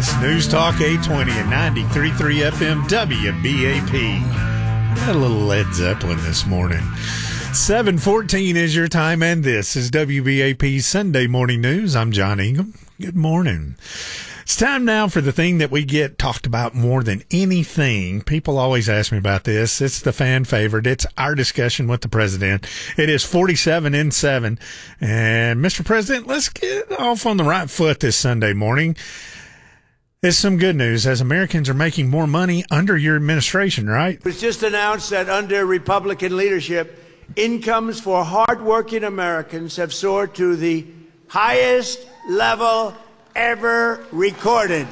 Yes, News Talk 820 and 93.3 FM WBAP. Got a little Led Zeppelin this morning. 7:14 is your time, and this is WBAP Sunday Morning News. I'm John Ingham. Good morning. It's time now for the thing that we get talked about more than anything. People always ask me about this. It's the fan favorite. It's our discussion with the president. It is 47 in 7. And Mr. President, let's get off on the right foot this Sunday morning. It's some good news as Americans are making more money under your administration, right? It was just announced that under Republican leadership, incomes for hardworking Americans have soared to the highest level ever recorded.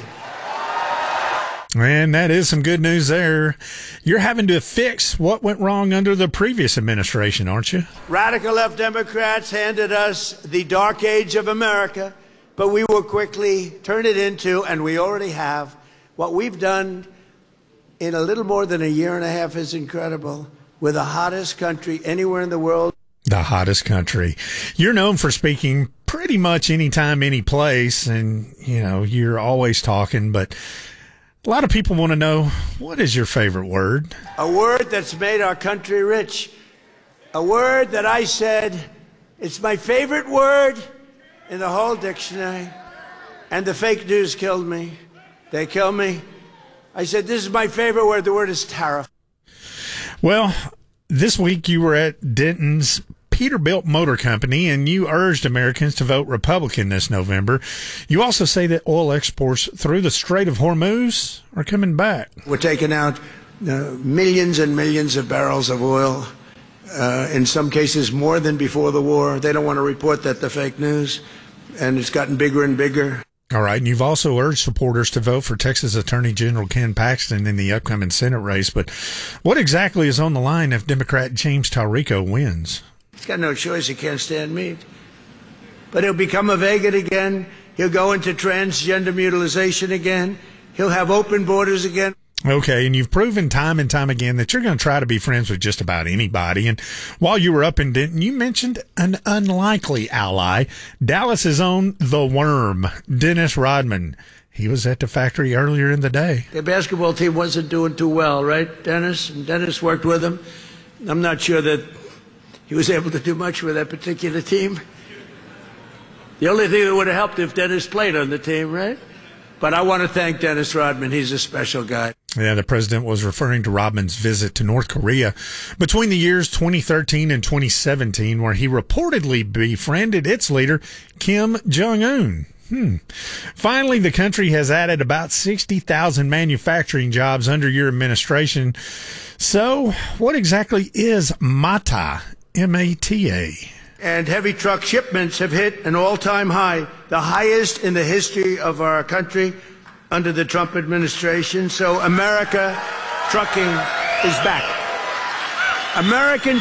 And that is some good news there. You're having to fix what went wrong under the previous administration, aren't you? Radical left Democrats handed us the dark age of America, but we will quickly turn it into, and we already have, what we've done in a little more than a year and a half is incredible. We're the hottest country anywhere in the world. The hottest country. You're known for speaking pretty much anytime, any place, and, you know, you're always talking, but a lot of people want to know, what is your favorite word? A word that's made our country rich. A word that I said, it's my favorite word in the whole dictionary. And the fake news killed me. They killed me. I said, this is my favorite word. The word is tariff. Well, this week you were at Denton's Peterbilt Motor Company, and you urged Americans to vote Republican this November. You also say that oil exports through the Strait of Hormuz are coming back. We're taking out millions and millions of barrels of oil, in some cases more than before the war. They don't want to report that, the fake news, and it's gotten bigger and bigger. All right, and you've also urged supporters to vote for Texas Attorney General Ken Paxton in the upcoming Senate race. But what exactly is on the line if Democrat James Talrico wins? He's got no choice. He can't stand meat. But he'll become a vegan again. He'll go into transgender mutilization again. He'll have open borders again. Okay, and you've proven time and time again that you're going to try to be friends with just about anybody. And while you were up in Denton, you mentioned an unlikely ally, Dallas's own The Worm, Dennis Rodman. He was at the factory earlier in the day. The basketball team wasn't doing too well, right, Dennis? And Dennis worked with him. I'm not sure that he was able to do much with that particular team. The only thing that would have helped if Dennis played on the team, right? But I want to thank Dennis Rodman. He's a special guy. Yeah, the president was referring to Rodman's visit to North Korea between the years 2013 and 2017, where he reportedly befriended its leader, Kim Jong-un. Finally, the country has added about 60,000 manufacturing jobs under your administration. So what exactly is MATA, M-A-T-A? And heavy truck shipments have hit an all-time high, the highest in the history of our country under the Trump administration. So America trucking is back. American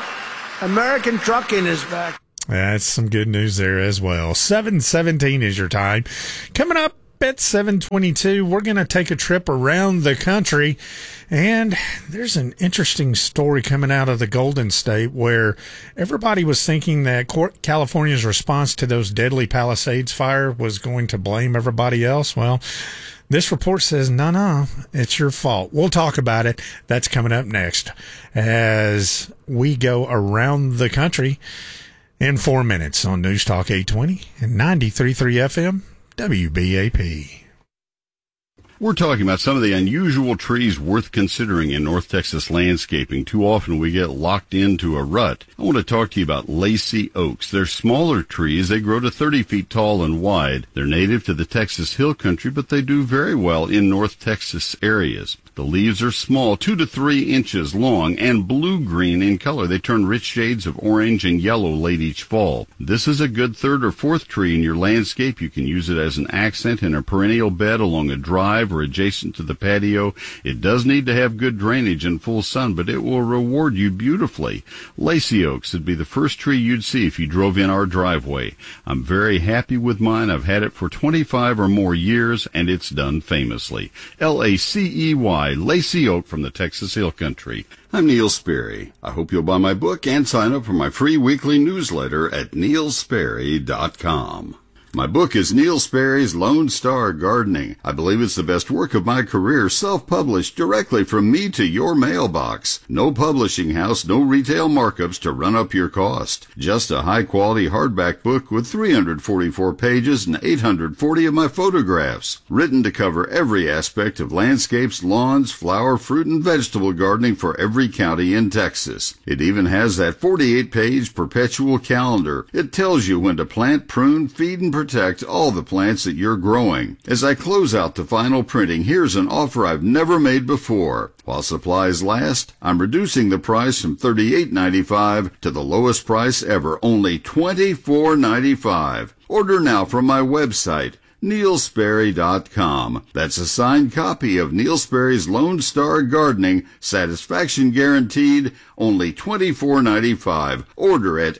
trucking is back. That's some good news there as well. 7:17 is your time. Coming up at 7:22, we're going to take a trip around the country, and there's an interesting story coming out of the Golden State where everybody was thinking that California's response to those deadly Palisades fire was going to blame everybody else. Well, this report says, no, it's your fault. We'll talk about it. That's coming up next as we go around the country in 4 minutes on News Talk 820 and 93.3 FM. WBAP. We're talking about some of the unusual trees worth considering in North Texas landscaping. Too often we get locked into a rut. I want to talk to you about lacy oaks. They're smaller trees. They grow to 30 feet tall and wide. They're native to the Texas Hill Country, but they do very well in North Texas areas. The leaves are small, 2 to 3 inches long, and blue-green in color. They turn rich shades of orange and yellow late each fall. This is a good third or fourth tree in your landscape. You can use it as an accent in a perennial bed along a drive or adjacent to the patio. It does need to have good drainage and full sun, but it will reward you beautifully. Lacy oaks would be the first tree you'd see if you drove in our driveway. I'm very happy with mine. I've had it for 25 or more years, and it's done famously. Lacey, Lacy Oak from the Texas Hill Country. I'm Neil Sperry. I hope you'll buy my book and sign up for my free weekly newsletter at neilsperry.com. My book is Neil Sperry's Lone Star Gardening. I believe it's the best work of my career, self-published directly from me to your mailbox. No publishing house, no retail markups to run up your cost. Just a high-quality hardback book with 344 pages and 840 of my photographs. Written to cover every aspect of landscapes, lawns, flower, fruit, and vegetable gardening for every county in Texas. It even has that 48-page perpetual calendar. It tells you when to plant, prune, feed, and protect all the plants that you're growing. As I close out the final printing, here's an offer I've never made before. While supplies last, I'm reducing the price from $38.95 to the lowest price ever, only $24.95. Order now from my website, neilsperry.com. That's a signed copy of Neil Sperry's Lone Star Gardening, satisfaction guaranteed, only $24.95. Order at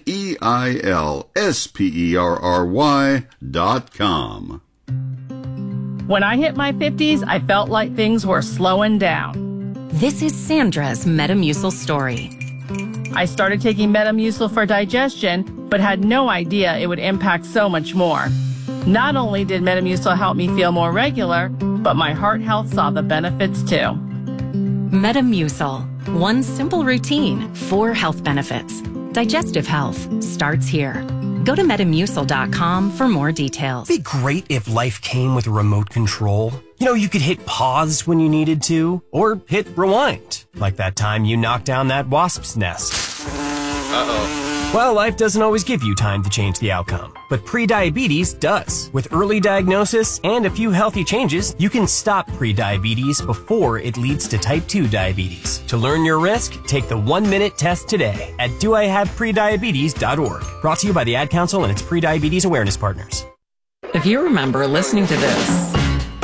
neilsperry.com. When I hit my 50s, I felt like things were slowing down. This is Sandra's Metamucil story. I started taking Metamucil for digestion, but had no idea it would impact so much more. Not only did Metamucil help me feel more regular, but my heart health saw the benefits too. Metamucil. One simple routine, 4 health benefits. Digestive health starts here. Go to Metamucil.com for more details. It'd be great if life came with a remote control. You know, you could hit pause when you needed to, or hit rewind, like that time you knocked down that wasp's nest. Uh-oh. Well, life doesn't always give you time to change the outcome, but prediabetes does. With early diagnosis and a few healthy changes, you can stop prediabetes before it leads to type 2 diabetes. To learn your risk, take the 1-minute test today at doihaveprediabetes.org. Brought to you by the Ad Council and its prediabetes awareness partners. If you remember listening to this,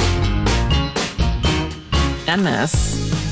and this,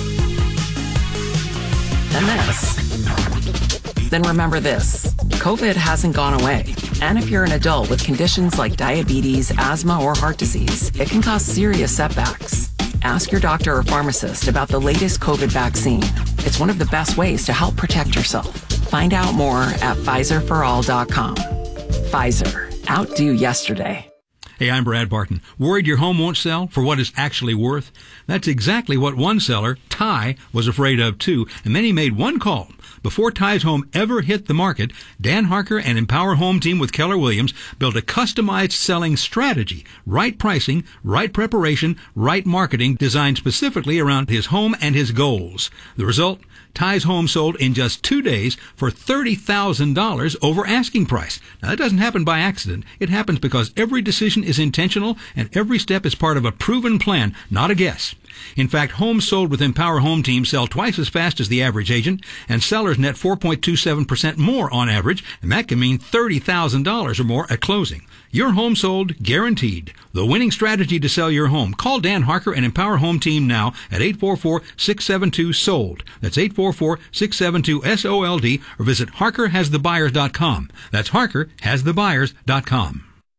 and this, then remember this. COVID hasn't gone away. And if you're an adult with conditions like diabetes, asthma, or heart disease, it can cause serious setbacks. Ask your doctor or pharmacist about the latest COVID vaccine. It's one of the best ways to help protect yourself. Find out more at PfizerForAll.com. Pfizer. Outdo yesterday. Hey, I'm Brad Barton. Worried your home won't sell for what it's actually worth? That's exactly what one seller, Ty, was afraid of too, and then he made one call. Before Ty's home ever hit the market, Dan Harker and Empower Home Team with Keller Williams built a customized selling strategy. Right pricing, right preparation, right marketing designed specifically around his home and his goals. The result? Ty's home sold in just 2 days for $30,000 over asking price. Now, that doesn't happen by accident. It happens because every decision is intentional and every step is part of a proven plan, not a guess. In fact, homes sold with Empower Home Team sell twice as fast as the average agent, and sellers net 4.27% more on average, and that can mean $30,000 or more at closing. Your home sold, guaranteed. The winning strategy to sell your home. Call Dan Harker and Empower Home Team now at 844-672-SOLD. That's 844-672-SOLD, or visit HarkerHasTheBuyers.com. That's HarkerHasTheBuyers.com.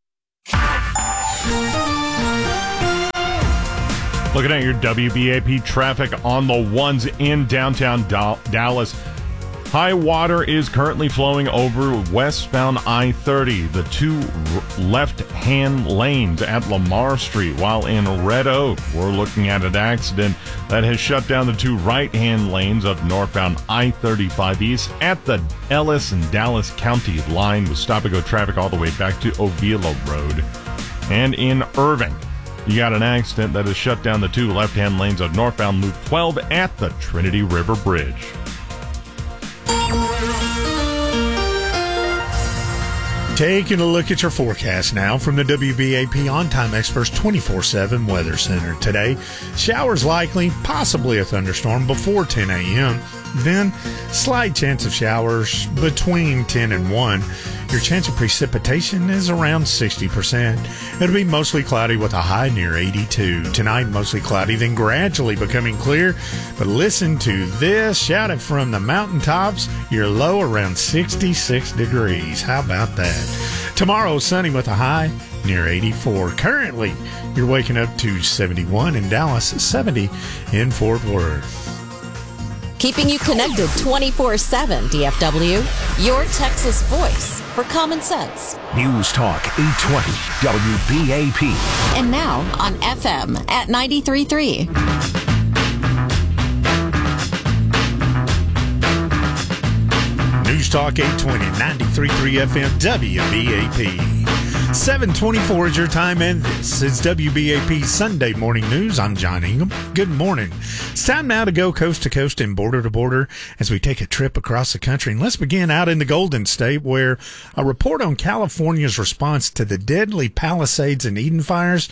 Looking at your WBAP traffic on the ones in downtown Dallas. High water is currently flowing over westbound I-30, the 2 left-hand lanes at Lamar Street, while in Red Oak, we're looking at an accident that has shut down the 2 right-hand lanes of northbound I-35 East at the Ellis and Dallas County line with stop-and-go traffic all the way back to Ovila Road. And in Irving, you got an accident that has shut down the 2 left-hand lanes of northbound Loop 12 at the Trinity River Bridge. Taking a look at your forecast now from the WBAP On-Time Experts 24/7 Weather Center. Today, showers likely, possibly a thunderstorm before 10 a.m. Then, slight chance of showers between 10 and 1. Your chance of precipitation is around 60%. It'll be mostly cloudy with a high near 82. Tonight, mostly cloudy, then gradually becoming clear. But listen to this. Shouted from the mountaintops, your low around 66 degrees. How about that? Tomorrow, sunny with a high near 84. Currently, you're waking up to 71 in Dallas, 70 in Fort Worth. Keeping you connected 24/7, DFW, your Texas voice. for common sense. News Talk 820 WBAP. And now on FM at 93.3. News Talk 820, 93.3 FM, WBAP. 7:24 is your time, and this is WBAP Sunday Morning News. I'm John Ingham. Good morning. It's time now to go coast to coast and border to border as we take a trip across the country. And let's begin out in the Golden State, where a report on California's response to the deadly Palisades and Eden fires,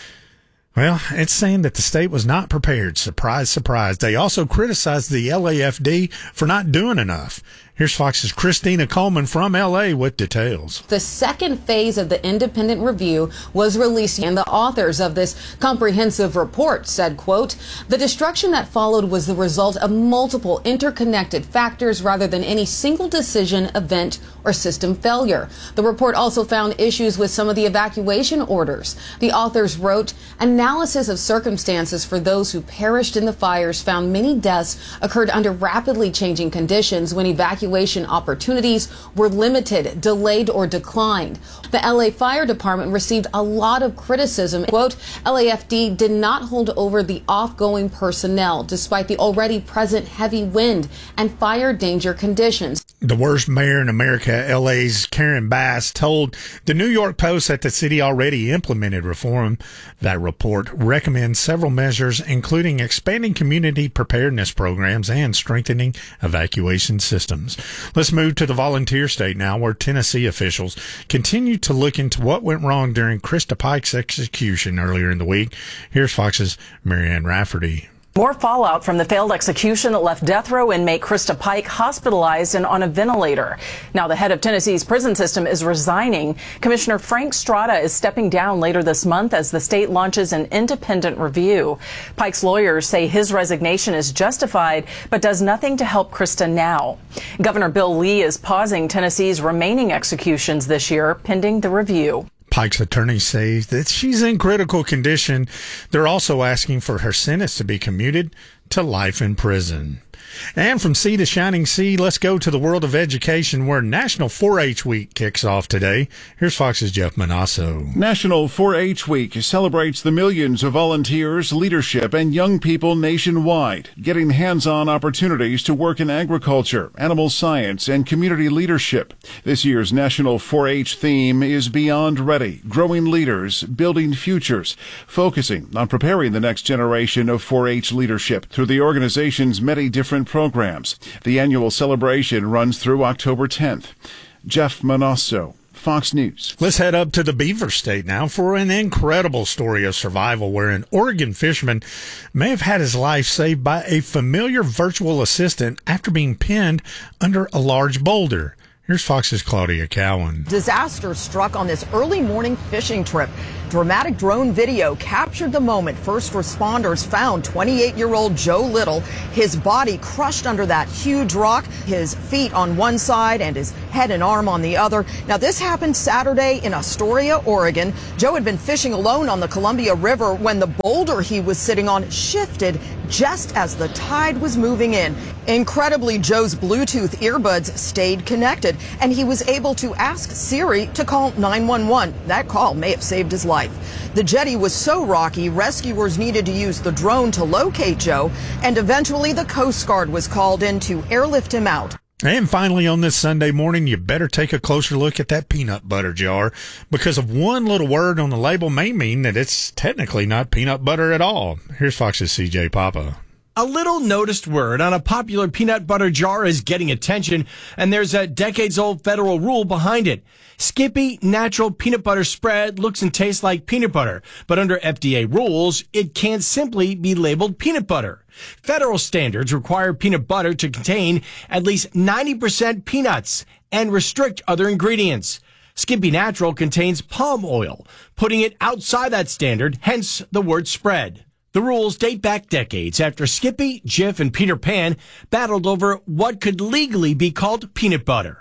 well, it's saying that the state was not prepared. Surprise, surprise. They also criticized the LAFD for not doing enough. Here's Fox's Christina Coleman from L.A. with details. The second phase of the independent review was released, and the authors of this comprehensive report said, quote, "The destruction that followed was the result of multiple interconnected factors rather than any single decision, event, or system failure." The report also found issues with some of the evacuation orders. The authors wrote, "Analysis of circumstances for those who perished in the fires found many deaths occurred under rapidly changing conditions when evacuation opportunities were limited, delayed, or declined." The LA Fire Department received a lot of criticism. Quote, "LAFD did not hold over the off-going personnel despite the already present heavy wind and fire danger conditions." The worst mayor in America, LA's Karen Bass, told the New York Post that the city already implemented reform. That report recommends several measures, including expanding community preparedness programs and strengthening evacuation systems. Let's move to the volunteer state now, where Tennessee officials continue to look into what went wrong during Krista Pike's execution earlier in the week. Here's Fox's Marianne Rafferty. More fallout from the failed execution that left death row inmate Krista Pike hospitalized and on a ventilator. Now the head of Tennessee's prison system is resigning. Commissioner Frank Strada is stepping down later this month as the state launches an independent review. Pike's lawyers say his resignation is justified, but does nothing to help Krista now. Governor Bill Lee is pausing Tennessee's remaining executions this year, pending the review. Pike's attorneys say that she's in critical condition. They're also asking for her sentence to be commuted to life in prison. And from sea to shining sea, let's go to the world of education, where National 4-H Week kicks off today. Here's Fox's Jeff Manasso. National 4-H Week celebrates the millions of volunteers, leadership, and young people nationwide getting hands-on opportunities to work in agriculture, animal science, and community leadership. This year's National 4-H theme is Beyond Ready, Growing Leaders, Building Futures, focusing on preparing the next generation of 4-H leadership through the organization's many different programs. The annual celebration runs through October 10th. Jeff Manasso, Fox News. Let's head up to the Beaver State now for an incredible story of survival, where an Oregon fisherman may have had his life saved by a familiar virtual assistant after being pinned under a large boulder. Here's Fox's Claudia Cowan. Disaster struck on this early morning fishing trip. Dramatic drone video captured the moment first responders found 28-year-old Joe Little, his body crushed under that huge rock, his feet on one side and his head and arm on the other. Now, this happened Saturday in Astoria, Oregon. Joe had been fishing alone on the Columbia River when the boulder he was sitting on shifted just as the tide was moving in. Incredibly, Joe's Bluetooth earbuds stayed connected, and he was able to ask Siri to call 911. That call may have saved his life. The jetty was so rocky, rescuers needed to use the drone to locate Joe, and eventually the Coast Guard was called in to airlift him out. And finally, on this Sunday morning, you better take a closer look at that peanut butter jar, because of one little word on the label may mean that it's technically not peanut butter at all. Here's Fox's CJ Papa. A little noticed word on a popular peanut butter jar is getting attention, and there's a decades-old federal rule behind it. Skippy Natural Peanut Butter Spread looks and tastes like peanut butter, but under FDA rules, it can't simply be labeled peanut butter. Federal standards require peanut butter to contain at least 90% peanuts and restrict other ingredients. Skippy Natural contains palm oil, putting it outside that standard, hence the word spread. The rules date back decades after Skippy, Jif, and Peter Pan battled over what could legally be called peanut butter.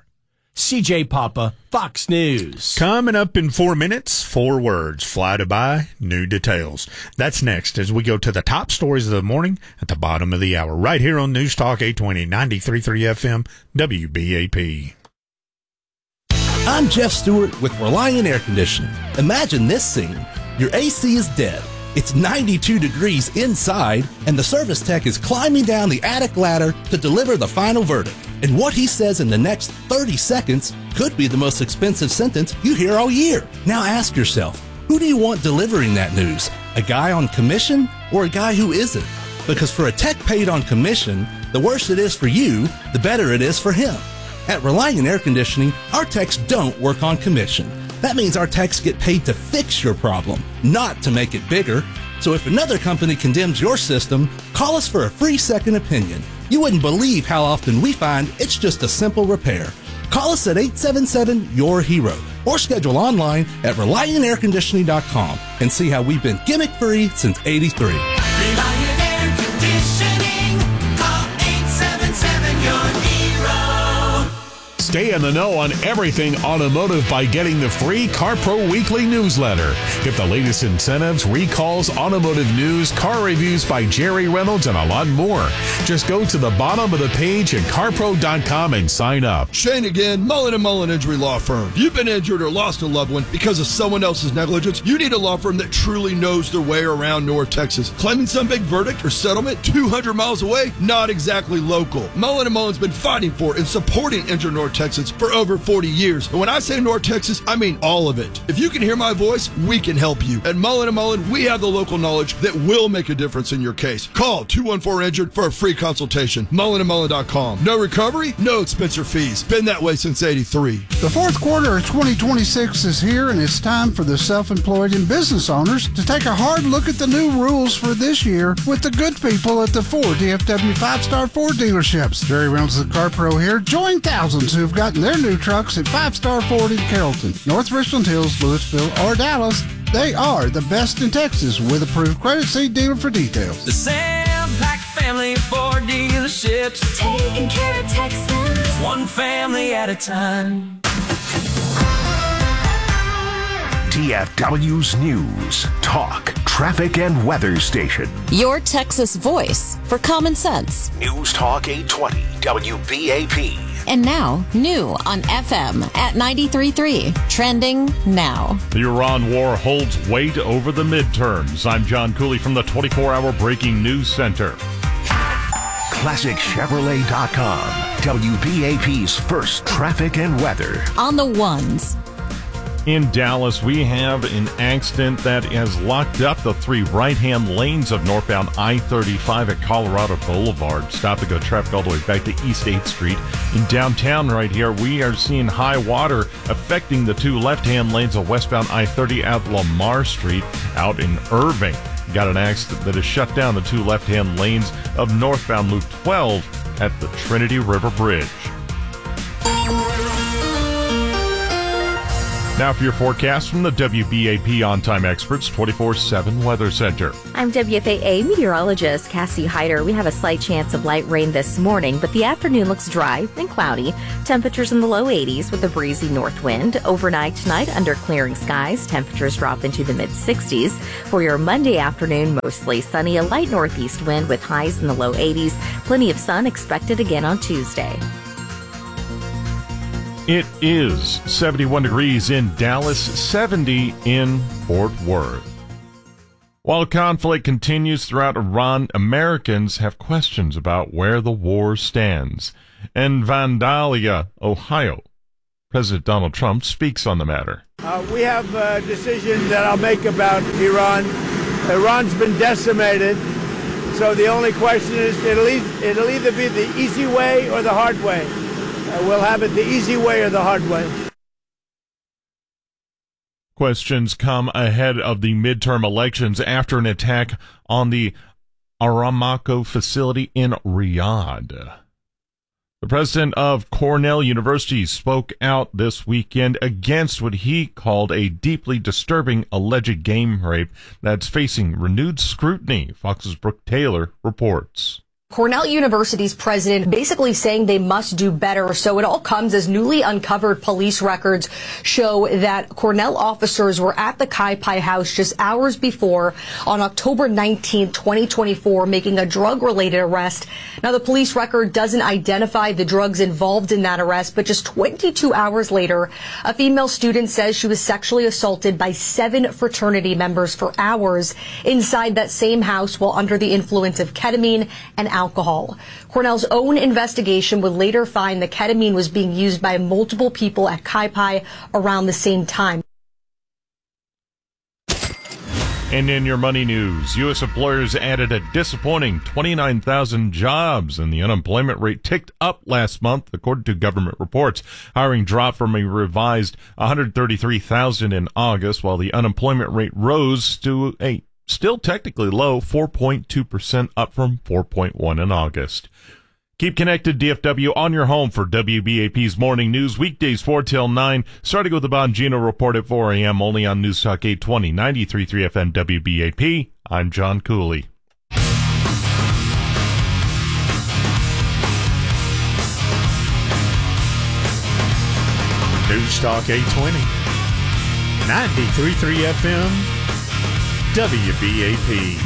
CJ Papa, Fox News. Coming up in 4 minutes, 4 words, fly to buy, new details. That's next as we go to the top stories of the morning at the bottom of the hour, right here on News Talk 820, 93.3 FM, WBAP. I'm Jeff Stewart with Reliant Air Conditioning. Imagine this scene. Your AC is dead. It's 92 degrees inside, and the service tech is climbing down the attic ladder to deliver the final verdict. And what he says in the next 30 seconds could be the most expensive sentence you hear all year. Now ask yourself, who do you want delivering that news? A guy on commission or a guy who isn't? Because for a tech paid on commission, the worse it is for you, the better it is for him. At Reliant Air Conditioning, our techs don't work on commission. That means our techs get paid to fix your problem, not to make it bigger. So if another company condemns your system, call us for a free second opinion. You wouldn't believe how often we find it's just a simple repair. Call us at 877-YOUR-HERO or schedule online at ReliantAirConditioning.com and see how we've been gimmick-free since '83. Reliant Air Conditioning. Call 877-YOUR-HERO. Stay in the know on everything automotive by getting the free CarPro Weekly newsletter. Get the latest incentives, recalls, automotive news, car reviews by Jerry Reynolds, and a lot more. Just go to the bottom of the page at carpro.com and sign up. Shane again, Mullen & Mullen Injury Law Firm. If you've been injured or lost a loved one because of someone else's negligence, you need a law firm that truly knows their way around North Texas. Claiming some big verdict or settlement 200 miles away? Not exactly local. Mullen & Mullen's been fighting for and supporting injured North Texas for over 40 years. And when I say North Texas, I mean all of it. If you can hear my voice, we can help you. At Mullen & Mullen, we have the local knowledge that will make a difference in your case. Call 214-INJURED for a free consultation. MullenandMullen.com. No recovery, no expense or fees. Been that way since '83. The fourth quarter of 2026 is here, and it's time for the self-employed and business owners to take a hard look at the new rules for this year with the good people at the Ford DFW 5-Star Ford dealerships. Jerry Reynolds, the Car Pro here. Join thousands who've gotten their new trucks at 5-Star Ford in Carrollton, North Richland Hills, Louisville, or Dallas. They are the best in Texas with approved credit. See dealer for details. The Sam Pack Family Ford dealerships, taking care of Texans, one family at a time. DFW's News, Talk, Traffic, and Weather Station. Your Texas voice for common sense. News Talk 820 WBAP. And now, new on FM at 93.3. Trending now. The Iran war holds weight over the midterms. I'm John Cooley from the 24-hour Breaking News Center. ClassicChevrolet.com. WBAP's first traffic and weather. On the ones. In Dallas, we have an accident that has locked up the three right-hand lanes of northbound I-35 at Colorado Boulevard. Stop-and-go traffic all the way back to East 8th Street. In downtown right here, we are seeing high water affecting the two left-hand lanes of westbound I-30 at Lamar Street out in Irving. Got an accident that has shut down the two left-hand lanes of northbound Loop 12 at the Trinity River Bridge. Now for your forecast from the WBAP On-Time Experts 24/7 Weather Center. I'm WFAA meteorologist Cassie Hyder. We have a slight chance of light rain this morning, but the afternoon looks dry and cloudy. Temperatures in the low 80s with a breezy north wind. Overnight tonight, under clearing skies, temperatures drop into the mid-60s. For your Monday afternoon, mostly sunny, a light northeast wind with highs in the low 80s. Plenty of sun expected again on Tuesday. It is 71 degrees in Dallas, 70 in Fort Worth. While conflict continues throughout Iran, Americans have questions about where the war stands. In Vandalia, Ohio, President Donald Trump speaks on the matter. We have a decision that I'll make about Iran. Iran's been decimated, so the only question is it'll either be the easy way or the hard way. We'll have it the easy way or the hard way. Questions come ahead of the midterm elections after an attack on the Aramco facility in Riyadh. The president of Cornell University spoke out this weekend against what he called a deeply disturbing alleged gang rape that's facing renewed scrutiny, Fox's Brooke Taylor reports. Cornell University's president basically saying they must do better. So it all comes as newly uncovered police records show that Cornell officers were at the Kai Pai house just hours before on October 19, 2024, making a drug-related arrest. Now, the police record doesn't identify the drugs involved in that arrest, but just 22 hours later, a female student says she was sexually assaulted by 7 fraternity members for hours inside that same house while under the influence of ketamine and alcohol. Cornell's own investigation would later find the ketamine was being used by multiple people at Kai Pai around the same time. And in your money news, U.S. employers added a disappointing 29,000 jobs, and the unemployment rate ticked up last month, according to government reports. Hiring dropped from a revised 133,000 in August, while the unemployment rate rose to a still technically low 4.2%, up from 4.1 in August. Keep connected, DFW, on your home for WBAP's morning news, weekdays 4 till 9, starting with the Bongino Report at 4 a.m., only on News Talk 820, 93.3 FM WBAP. I'm John Cooley. News Talk 820, 93.3 FM WBAP.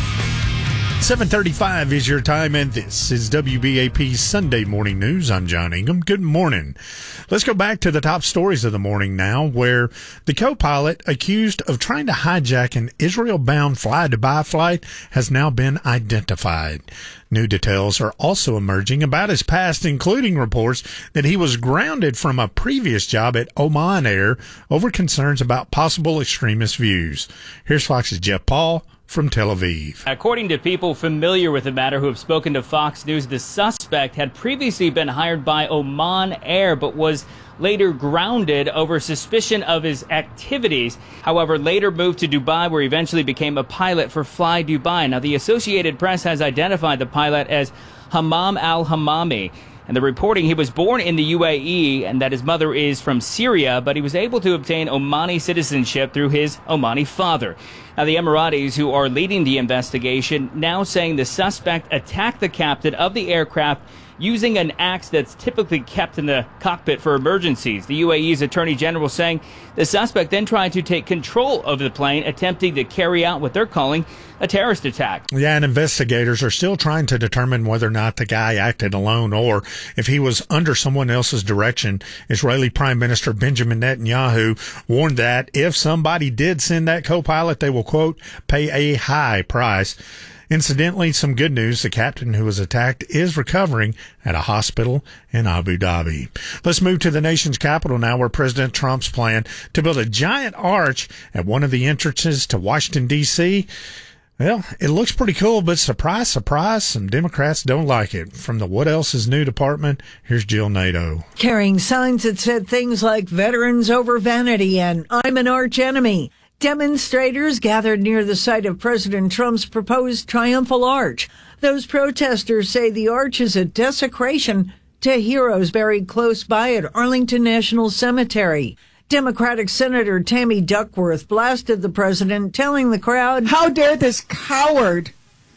7:35 is your time, and this is WBAP's Sunday Morning News. I'm John Ingham. Good morning. Let's go back to the top stories of the morning now, where the co-pilot accused of trying to hijack an Israel-bound Fly-Dubai flight has now been identified. New details are also emerging about his past, including reports that he was grounded from a previous job at Oman Air over concerns about possible extremist views. Here's Fox's Jeff Paul from Tel Aviv. According to people familiar with the matter who have spoken to Fox News, the suspect had previously been hired by Oman Air but was later grounded over suspicion of his activities. However, later moved to Dubai, where he eventually became a pilot for Fly Dubai. Now, the Associated Press has identified the pilot as Hammam al-Hammami. And the reporting, he was born in the UAE and that his mother is from Syria, but he was able to obtain Omani citizenship through his Omani father. Now, the Emiratis, who are leading the investigation, now saying the suspect attacked the captain of the aircraft using an axe that's typically kept in the cockpit for emergencies. The UAE's Attorney General saying the suspect then tried to take control of the plane, attempting to carry out what they're calling a terrorist attack. Yeah, and investigators are still trying to determine whether or not the guy acted alone or if he was under someone else's direction. Israeli Prime Minister Benjamin Netanyahu warned that if somebody did send that co-pilot, they will, quote, pay a high price. Incidentally, some good news. The captain who was attacked is recovering at a hospital in Abu Dhabi. Let's move to the nation's capital now, where President Trump's plan to build a giant arch at one of the entrances to Washington, D.C., well, it looks pretty cool, but surprise, surprise, some Democrats don't like it. From the What Else Is New department, here's Jill Nato. Carrying signs that said things like veterans over vanity and I'm an arch enemy. Demonstrators gathered near the site of President Trump's proposed triumphal arch. Those protesters say the arch is a desecration to heroes buried close by at Arlington National Cemetery. Democratic Senator Tammy Duckworth blasted the president, telling the crowd, "How dare this coward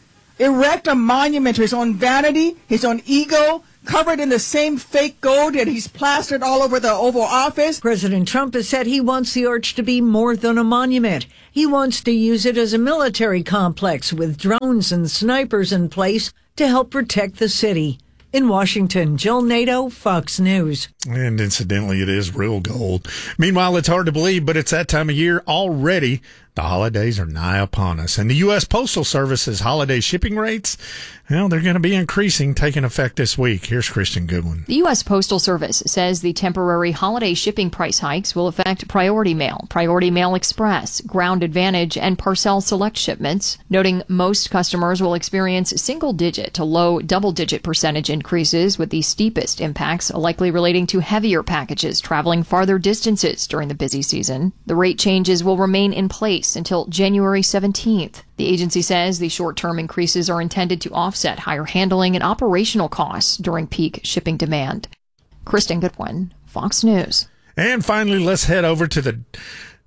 erect a monument to his own vanity, his own ego, covered in the same fake gold that he's plastered all over the Oval Office." President Trump has said he wants the arch to be more than a monument. He wants to use it as a military complex with drones and snipers in place to help protect the city. In Washington, Jill Nato, Fox News. And incidentally, it is real gold. Meanwhile, it's hard to believe, but it's that time of year already. The holidays are nigh upon us. And the U.S. Postal Service's holiday shipping rates, well, they're going to be increasing, taking effect this week. Here's Kristen Goodwin. The U.S. Postal Service says the temporary holiday shipping price hikes will affect Priority Mail Express, Ground Advantage, and Parcel Select shipments, noting most customers will experience single-digit to low double-digit percentage increases, with the steepest impacts likely relating to heavier packages traveling farther distances during the busy season. The rate changes will remain in place until January 17th. The agency says the short-term increases are intended to offset higher handling and operational costs during peak shipping demand. Kristen Goodwin, Fox News. And finally, let's head over to the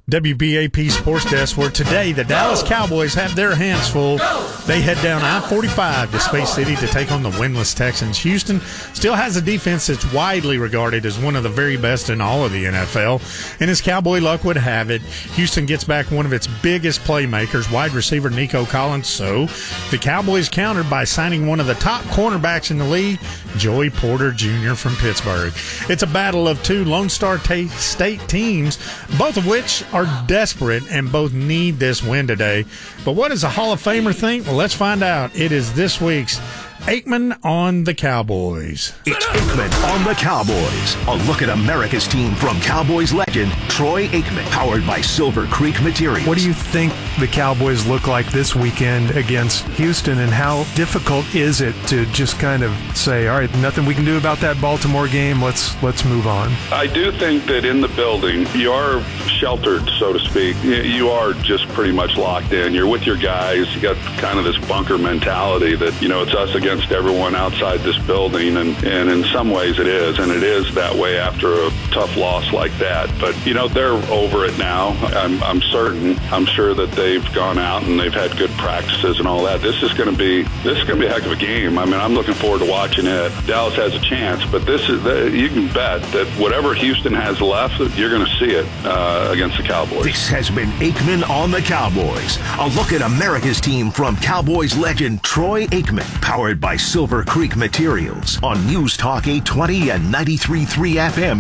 WBAP Sports Desk, where today the Dallas Cowboys have their hands full. They head down I-45 to Space City to take on the winless Texans. Houston still has a defense that's widely regarded as one of the very best in all of the NFL. And as Cowboy luck would have it, Houston gets back one of its biggest playmakers, wide receiver Nico Collins. So the Cowboys countered by signing one of the top cornerbacks in the league, Joey Porter Jr. from Pittsburgh. It's a battle of two Lone Star State teams, both of which are desperate and both need this win today. But what does a Hall of Famer think? Well, let's find out. It is this week's Aikman on the Cowboys. It's Aikman on the Cowboys. A look at America's team from Cowboys legend Troy Aikman, powered by Silver Creek Materials. What do you think the Cowboys look like this weekend against Houston, and how difficult is it to just kind of say, all right, nothing we can do about that Baltimore game, let's move on? I do think that in the building, you are sheltered, so to speak. You are just pretty much locked in. You're with your guys. You got kind of this bunker mentality that, it's us against everyone outside this building, and in some ways it is, and it is that way after a tough loss like that. But they're over it now. I'm certain. I'm sure that they've gone out and they've had good practices and all that. This is going to be a heck of a game. I mean, I'm looking forward to watching it. Dallas has a chance, but you can bet that whatever Houston has left, you're going to see it against the Cowboys. This has been Aikman on the Cowboys. A look at America's team from Cowboys legend Troy Aikman, powered by Silver Creek Materials on News Talk 820 and 93.3 FM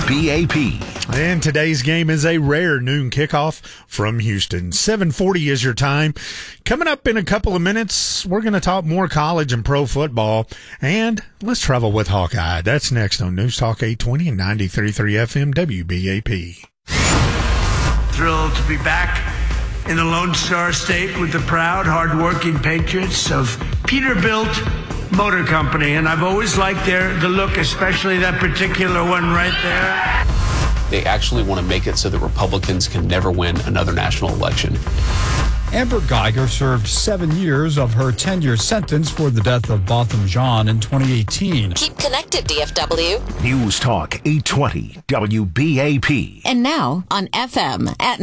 WBAP. And today's game is a rare noon kickoff from Houston. 7:40 is your time. Coming up in a couple of minutes, we're going to talk more college and pro football, and let's travel with Hawkeye. That's next on News Talk 820 and 93.3 FM WBAP. Thrilled to be back in the Lone Star State with the proud, hard-working Patriots of Peterbilt Motor Company, and I've always liked the look, especially that particular one right there. They actually want to make it so that Republicans can never win another national election. Amber Geiger served 7 years of her 10-year sentence for the death of Botham Jean in 2018. Keep connected, DFW. News Talk 820 WBAP. And now on FM at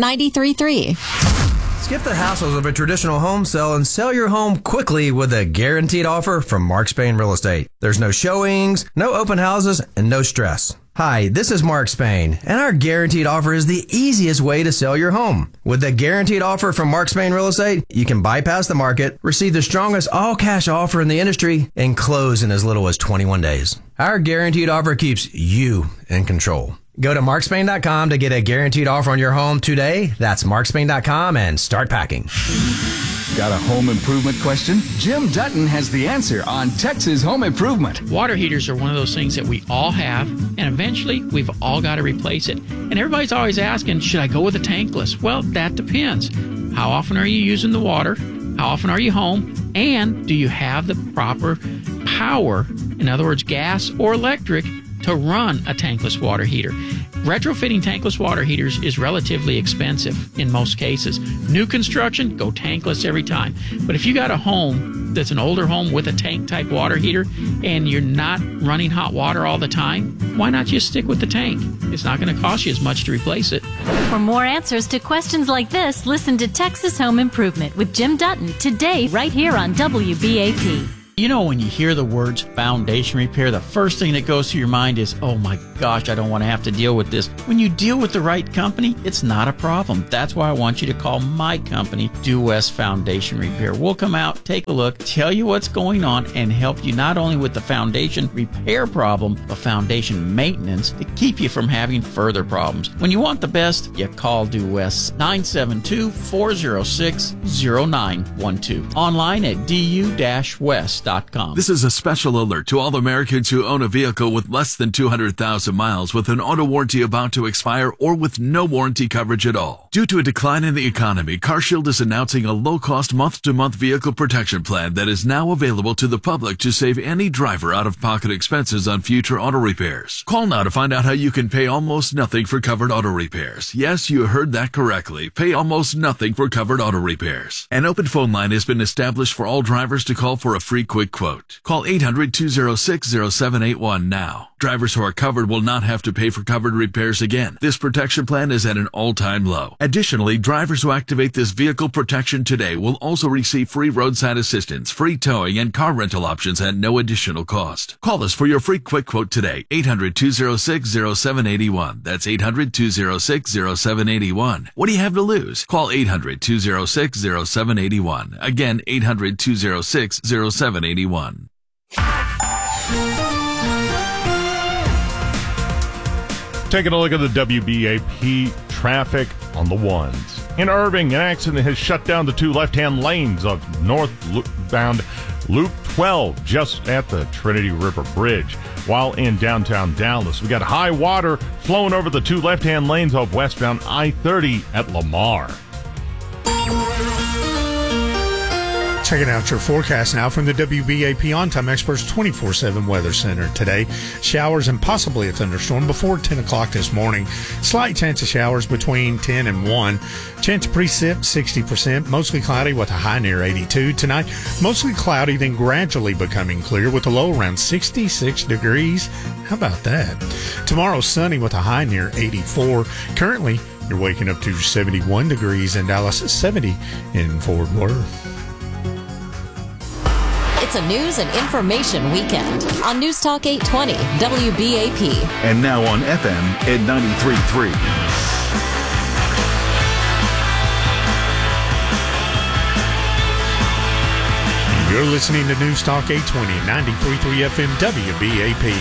93.3. Skip the hassles of a traditional home sale and sell your home quickly with a guaranteed offer from Mark Spain Real Estate. There's no showings, no open houses, and no stress. Hi, this is Mark Spain, and our guaranteed offer is the easiest way to sell your home. With the guaranteed offer from Mark Spain Real Estate, you can bypass the market, receive the strongest all-cash offer in the industry, and close in as little as 21 days. Our guaranteed offer keeps you in control. Go to markspain.com to get a guaranteed offer on your home today. That's markspain.com and start packing. Got a home improvement question? Jim Dutton has the answer on Texas Home Improvement. Water heaters are one of those things that we all have, and eventually we've all got to replace it. And everybody's always asking, should I go with a tankless? Well, that depends. How often are you using the water? How often are you home? And do you have the proper power, in other words, gas or electric, to run a tankless water heater? Retrofitting tankless water heaters is relatively expensive in most cases. New construction, go tankless every time. But if you got a home that's an older home with a tank type water heater and you're not running hot water all the time, why not just stick with the tank? It's not going to cost you as much to replace it. For more answers to questions like this, listen to Texas Home Improvement with Jim Dutton today right here on WBAP. You know, when you hear the words foundation repair, the first thing that goes through your mind is, oh my gosh, I don't want to have to deal with this. When you deal with the right company, it's not a problem. That's why I want you to call my company, Due West Foundation Repair. We'll come out, take a look, tell you what's going on, and help you not only with the foundation repair problem, but foundation maintenance to keep you from having further problems. When you want the best, you call Due West, 972-406-0912. Online at du-west.com. This is a special alert to all Americans who own a vehicle with less than 200,000 miles with an auto warranty about to expire or with no warranty coverage at all. Due to a decline in the economy, CarShield is announcing a low-cost month-to-month vehicle protection plan that is now available to the public to save any driver out-of-pocket expenses on future auto repairs. Call now to find out how you can pay almost nothing for covered auto repairs. Yes, you heard that correctly. Pay almost nothing for covered auto repairs. An open phone line has been established for all drivers to call for a free quick quick quote. Call 800-206-0781 now. Drivers who are covered will not have to pay for covered repairs again. This protection plan is at an all-time low. Additionally, drivers who activate this vehicle protection today will also receive free roadside assistance, free towing, and car rental options at no additional cost. Call us for your free quick quote today. 800-206-0781. That's 800-206-0781. What do you have to lose? Call 800-206-0781. Again, 800-206-0781. Taking a look at the WBAP traffic on the ones. In Irving, an accident has shut down the two left-hand lanes of northbound Loop 12 just at the Trinity River Bridge. While in downtown Dallas, we got high water flowing over the two left-hand lanes of westbound I-30 at Lamar. Checking out your forecast now from the WBAP On-Time Experts 24/7 Weather Center. Today, showers and possibly a thunderstorm before 10 o'clock this morning. Slight chance of showers between 10 and 1. Chance of precip 60%. Mostly cloudy with a high near 82. Tonight, mostly cloudy, then gradually becoming clear with a low around 66 degrees. How about that? Tomorrow, sunny with a high near 84. Currently, you're waking up to 71 degrees in Dallas, 70 in Fort Worth. It's a news and information weekend on News Talk 820 WBAP. And now on FM at 93.3. You're listening to News Talk 820, 93.3 FM WBAP.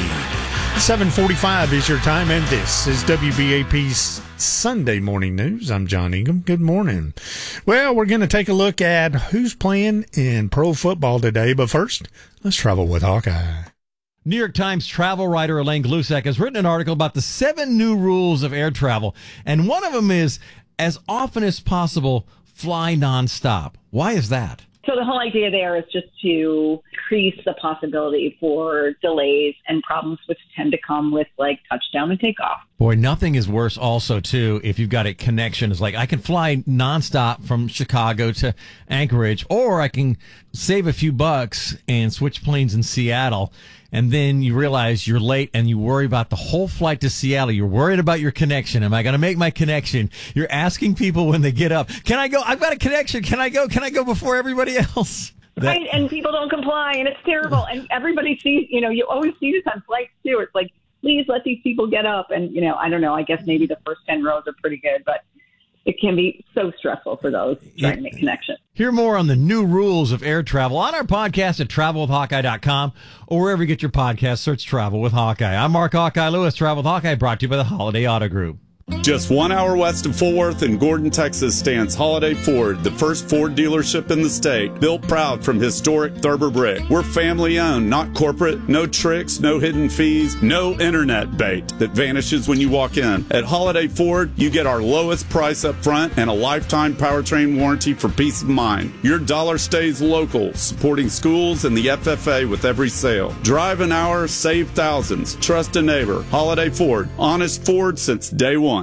7:45 is your time, and this is WBAP's Sunday Morning News. I'm John Ingham. Good morning. Well, we're going to take a look at who's playing in pro football today, but first, let's travel with Hawkeye. New York Times travel writer Elaine Glusek has written an article about the 7 new rules of air travel, and one of them is, as often as possible, fly nonstop. Why is that? So the whole idea there is just to increase the possibility for delays and problems which tend to come with like touchdown and takeoff. Boy, nothing is worse also, too, if you've got a connection. It's like I can fly nonstop from Chicago to Anchorage, or I can save a few bucks and switch planes in Seattle. And then you realize you're late and you worry about the whole flight to Seattle. You're worried about your connection. Am I going to make my connection? You're asking people when they get up, can I go? I've got a connection. Can I go? Can I go before everybody else? Right, and people don't comply, and it's terrible. And everybody sees, you always see this on flights, too. It's like, please let these people get up. And, I don't know, I guess maybe the first 10 rows are pretty good, but it can be so stressful for those trying to make connections. Hear more on the new rules of air travel on our podcast at travelwithhawkeye.com or wherever you get your podcast. Search Travel with Hawkeye. I'm Mark Hawkeye Lewis. Travel with Hawkeye brought to you by the Holiday Auto Group. Just 1 hour west of Fort Worth in Gordon, Texas stands Holiday Ford, the first Ford dealership in the state, built proud from historic Thurber brick. We're family owned, not corporate, no tricks, no hidden fees, no internet bait that vanishes when you walk in. At Holiday Ford, you get our lowest price up front and a lifetime powertrain warranty for peace of mind. Your dollar stays local, supporting schools and the FFA with every sale. Drive an hour, save thousands. Trust a neighbor. Holiday Ford, honest Ford since day one.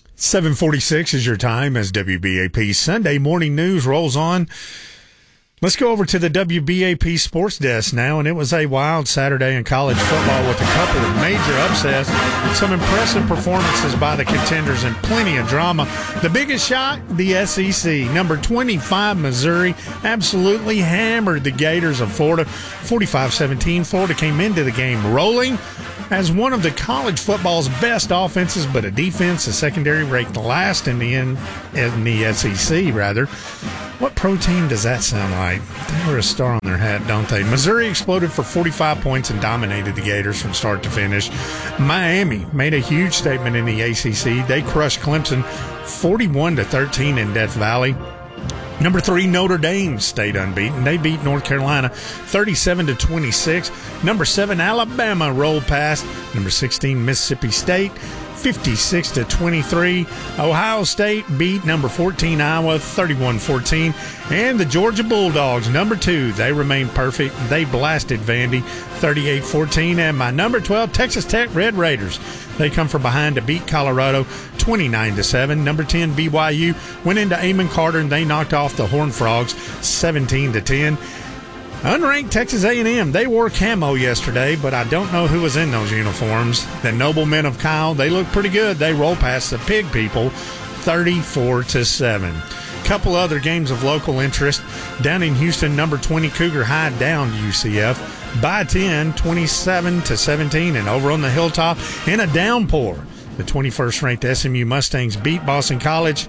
7:46 is your time as WBAP Sunday Morning News rolls on. Let's go over to the WBAP Sports Desk now, and it was a wild Saturday in college football with a couple of major upsets, some impressive performances by the contenders, and plenty of drama. The biggest shock, the SEC. Number 25, Missouri, absolutely hammered the Gators of Florida, 45-17. Florida came into the game rolling as one of the college football's best offenses, but a defense, a secondary ranked last in the SEC, rather. What pro team does that sound like? They wear a star on their hat, don't they? Missouri exploded for 45 points and dominated the Gators from start to finish. Miami made a huge statement in the ACC. They crushed Clemson 41-13 in Death Valley. Number 3, Notre Dame stayed unbeaten. They beat North Carolina 37-26. Number 7, Alabama rolled past number 16, Mississippi State 56-23. Ohio State beat number 14, Iowa 31-14. And the Georgia Bulldogs, number 2, they remained perfect. They blasted Vandy 38-14. And my number 12, Texas Tech Red Raiders, they come from behind to beat Colorado 29-7. Number 10, BYU went into Amon Carter and they knocked off the Horned Frogs 17-10. Unranked Texas A&M, they wore camo yesterday, but I don't know who was in those uniforms. The Noblemen of Kyle, they look pretty good. They roll past the Pig People 34-7. Couple other games of local interest. Down in Houston, number 20 Cougar High down UCF by 10, 27-17. And over on the Hilltop, in a downpour, the 21st ranked SMU Mustangs beat Boston College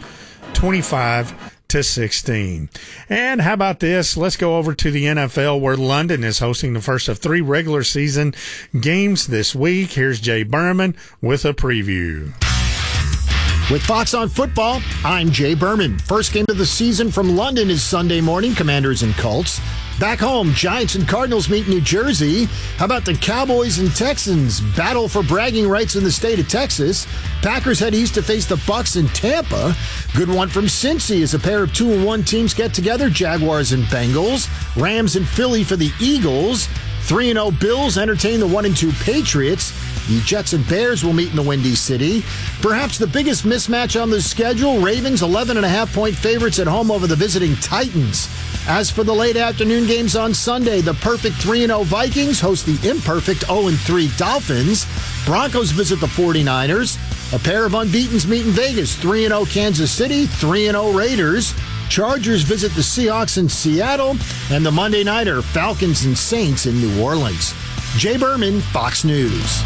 25-16. And how about this? Let's go over to the NFL, where London is hosting the first of 3 regular season games this week. Here's Jay Berman with a preview. With Fox on Football, I'm Jay Berman. First game of the season from London is Sunday morning, Commanders and Colts. Back home, Giants and Cardinals meet New Jersey. How about the Cowboys and Texans battle for bragging rights in the state of Texas? Packers head east to face the Bucs in Tampa. Good one from Cincy as a pair of 2-1 teams get together, Jaguars and Bengals. Rams and Philly for the Eagles. 3-0 Bills entertain the 1-2 Patriots. The Jets and Bears will meet in the Windy City. Perhaps the biggest mismatch on the schedule, Ravens 11.5-point favorites at home over the visiting Titans. As for the late afternoon games on Sunday, the perfect 3-0 Vikings host the imperfect 0-3 Dolphins. Broncos visit the 49ers. A pair of unbeatens meet in Vegas, 3-0 Kansas City, 3-0 Raiders. Chargers visit the Seahawks in Seattle. And the Monday Nighter, Falcons and Saints in New Orleans. Jay Berman, Fox News.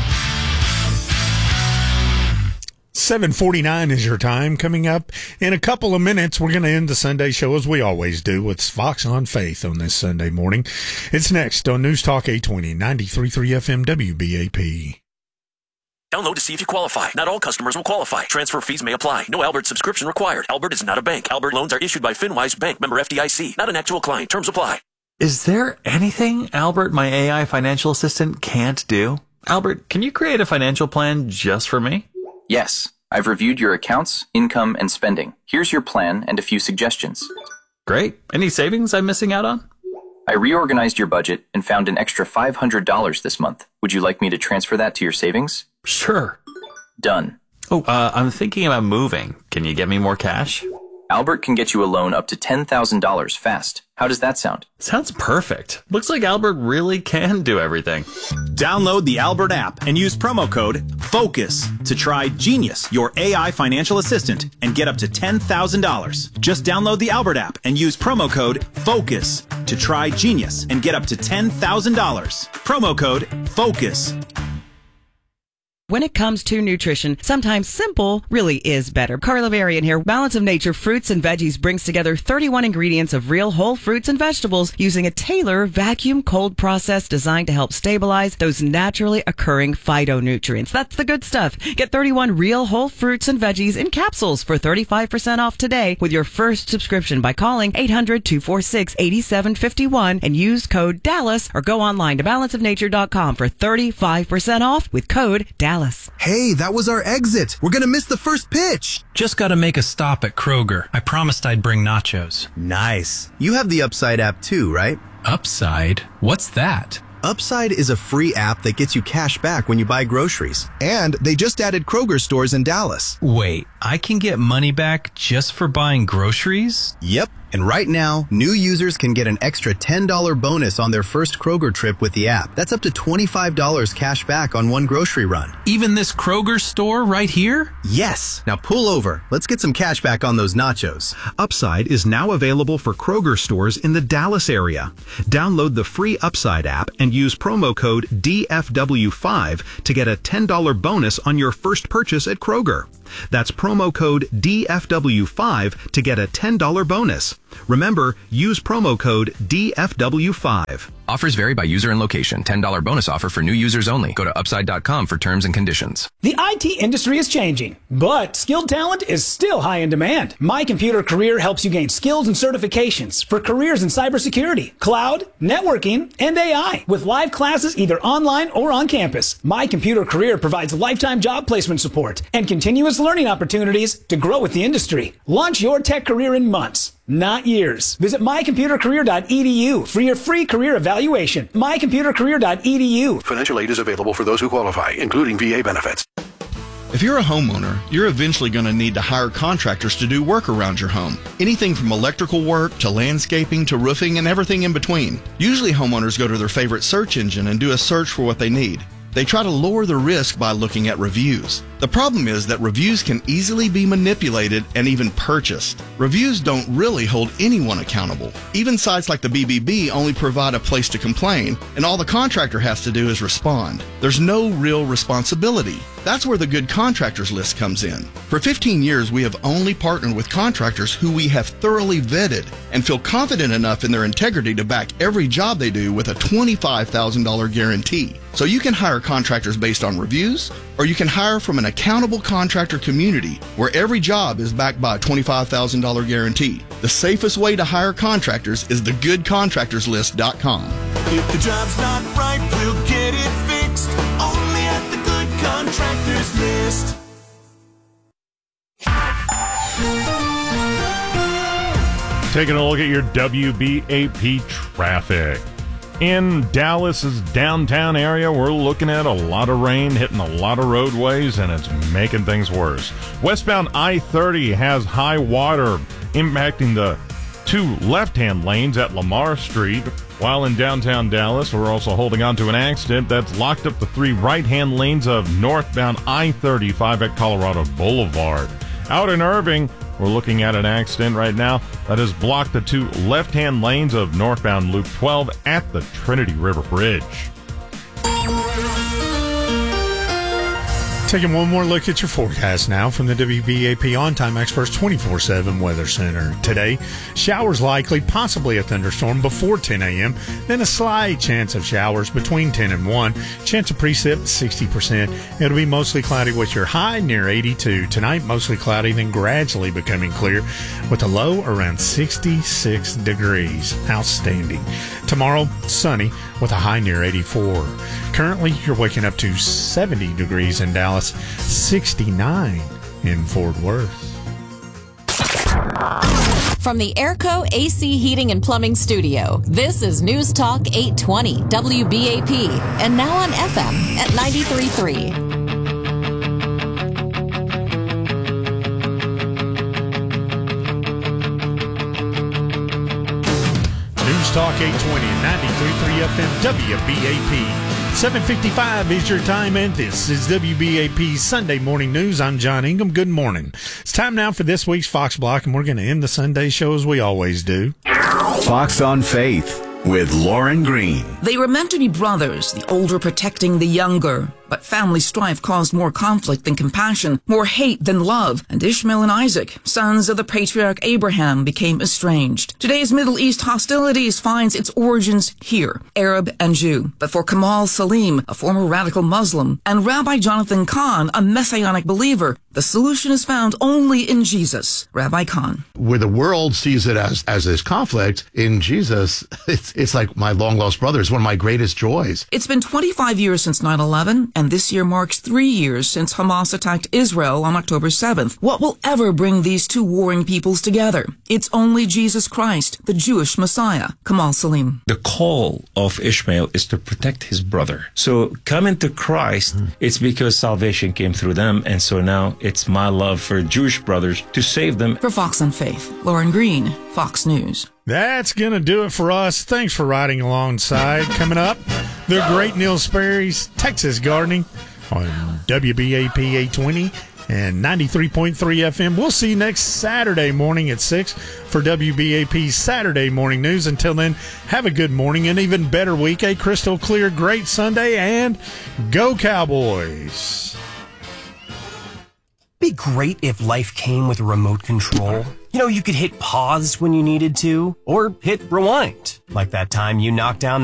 7:49 is your time. Coming up in a couple of minutes, we're going to end the Sunday show as we always do with Fox on Faith on this Sunday morning. It's next on News Talk 820, 93.3 FM WBAP. Download to see if you qualify. Not all customers will qualify. Transfer fees may apply. No Albert subscription required. Albert is not a bank. Albert loans are issued by FinWise Bank, member FDIC. Not an actual client. Terms apply. Is there anything Albert, my AI financial assistant, can't do? Albert, can you create a financial plan just for me? Yes. I've reviewed your accounts, income, and spending. Here's your plan and a few suggestions. Great. Any savings I'm missing out on? I reorganized your budget and found an extra $500 this month. Would you like me to transfer that to your savings? Sure. Done. Oh, I'm thinking about moving. Can you get me more cash? Albert can get you a loan up to $10,000 fast. How does that sound? Sounds perfect. Looks like Albert really can do everything. Download the Albert app and use promo code FOCUS to try Genius, your AI financial assistant, and get up to $10,000. Just download the Albert app and use promo code FOCUS to try Genius and get up to $10,000. Promo code FOCUS. When it comes to nutrition, sometimes simple really is better. Carla Varian here. Balance of Nature Fruits and Veggies brings together 31 ingredients of real whole fruits and vegetables using a Taylor vacuum cold process designed to help stabilize those naturally occurring phytonutrients. That's the good stuff. Get 31 real whole fruits and veggies in capsules for 35% off today with your first subscription by calling 800-246-8751 and use code DALLAS, or go online to balanceofnature.com for 35% off with code DALLAS. Hey, that was our exit. We're going to miss the first pitch. Just got to make a stop at Kroger. I promised I'd bring nachos. Nice. You have the Upside app too, right? Upside? What's that? Upside is a free app that gets you cash back when you buy groceries. And they just added Kroger stores in Dallas. Wait, I can get money back just for buying groceries? Yep. And right now, new users can get an extra $10 bonus on their first Kroger trip with the app. That's up to $25 cash back on one grocery run. Even this Kroger store right here? Yes. Now pull over. Let's get some cash back on those nachos. Upside is now available for Kroger stores in the Dallas area. Download the free Upside app and use promo code DFW5 to get a $10 bonus on your first purchase at Kroger. That's promo code DFW5 to get a $10 bonus. Remember, use promo code DFW5. Offers vary by user and location. $10 bonus offer for new users only. Go to upside.com for terms and conditions. The IT industry is changing, but skilled talent is still high in demand. My Computer Career helps you gain skills and certifications for careers in cybersecurity, cloud, networking, and AI with live classes either online or on campus. My Computer Career provides lifetime job placement support and continuous learning opportunities to grow with the industry. Launch your tech career in months, not years. Visit mycomputercareer.edu for your free career evaluation. mycomputercareer.edu. Financial aid is available for those who qualify, including VA benefits. If you're a homeowner, you're eventually going to need to hire contractors to do work around your home. Anything from electrical work to landscaping to roofing and everything in between. Usually homeowners go to their favorite search engine and do a search for what they need. They try to lower the risk by looking at reviews. The problem is that reviews can easily be manipulated and even purchased. Reviews don't really hold anyone accountable. Even sites like the BBB only provide a place to complain, and all the contractor has to do is respond. There's no real responsibility. That's where the Good Contractors list comes in. For 15 years, we have only partnered with contractors who we have thoroughly vetted and feel confident enough in their integrity to back every job they do with a $25,000 guarantee. So you can hire contractors based on reviews, or you can hire from an accountable contractor community where every job is backed by a $25,000 guarantee. The safest way to hire contractors is thegoodcontractorslist.com. If the job's not right, we'll get it fixed. Only at the Good Contractors List. Taking a look at your WBAP traffic. In Dallas's downtown area, we're looking at a lot of rain hitting a lot of roadways, and it's making things worse. Westbound I-30 has high water impacting the two left-hand lanes at Lamar Street. While in downtown Dallas, we're also holding on to an accident that's locked up the three right-hand lanes of northbound I-35 at Colorado Boulevard. Out in Irving, we're looking at an accident right now that has blocked the two left-hand lanes of northbound Loop 12 at the Trinity River Bridge. Taking one more look at your forecast now from the WBAP On-Time Experts 24/7 Weather Center. Today, showers likely, possibly a thunderstorm before 10 a.m., then a slight chance of showers between 10 and 1. Chance of precip, 60%. It'll be mostly cloudy with your high near 82. Tonight, mostly cloudy, then gradually becoming clear with a low around 66 degrees. Outstanding. Tomorrow, sunny with a high near 84. Currently, you're waking up to 70 degrees in Dallas, 69 in Fort Worth. From the Airco AC Heating and Plumbing Studio, this is News Talk 820 WBAP, and now on FM at 93.3. News Talk 820 and 93.3 FM WBAP. 7:55 is your time, and this is WBAP's Sunday Morning News. I'm John Ingham. Good morning. It's time now for this week's Fox Block, and we're going to end the Sunday show as we always do. Fox on Faith with Lauren Green. They were meant to be brothers, the older protecting the younger. But family strife caused more conflict than compassion, more hate than love, and Ishmael and Isaac, sons of the patriarch Abraham, became estranged. Today's Middle East hostilities finds its origins here, Arab and Jew. But for Kamal Salim, a former radical Muslim, and Rabbi Jonathan Kahn, a messianic believer, the solution is found only in Jesus. Rabbi Kahn. Where the world sees it as this conflict, in Jesus, it's like my long-lost brother. It's one of my greatest joys. It's been 25 years since 9/11, and this year marks 3 years since Hamas attacked Israel on October 7th. What will ever bring these two warring peoples together? It's only Jesus Christ, the Jewish Messiah. Kamal Salim. The call of Ishmael is to protect his brother. So coming to Christ, it's because salvation came through them, and so now it's my love for Jewish brothers to save them. For Fox on Faith, Lauren Green, Fox News. That's going to do it for us. Thanks for riding alongside. Coming up, the great Neil Sperry's Texas Gardening on WBAP 820 and 93.3 FM. We'll see you next Saturday morning at 6 for WBAP's Saturday Morning News. Until then, have a good morning, an even better week, a crystal clear, great Sunday, and go Cowboys. Be great if life came with a remote control. You know, you could hit pause when you needed to, or hit rewind, like that time you knocked down